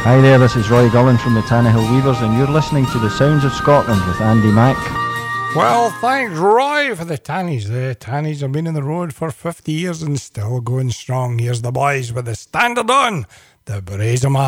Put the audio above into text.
Hi there, this is Roy Gullen from the Tannahill Weavers, and you're listening to The Sounds of Scotland with Andy Mack. Well, thanks, Roy, for the Tannies. The Tannies have been on the road for 50 years and still going strong. Here's the boys with the standard on, the Brazen.